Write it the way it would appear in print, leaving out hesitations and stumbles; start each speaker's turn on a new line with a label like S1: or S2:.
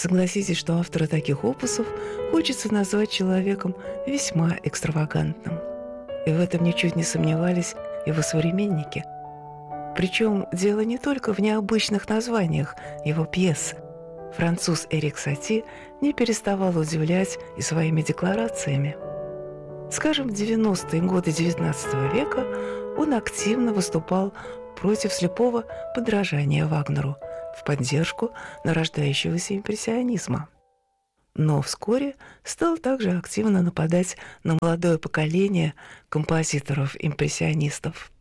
S1: Согласитесь, что автора таких опусов хочется назвать человеком весьма экстравагантным. И в этом ничуть не сомневались его современники. Причем дело не только в необычных названиях его пьес. Француз Эрик Сати не переставал удивлять и своими декларациями. Скажем, в 90-е годы XIX века он активно выступал против слепого подражания Вагнеру в поддержку нарождающегося импрессионизма. Но вскоре стал также активно нападать на молодое поколение композиторов-импрессионистов.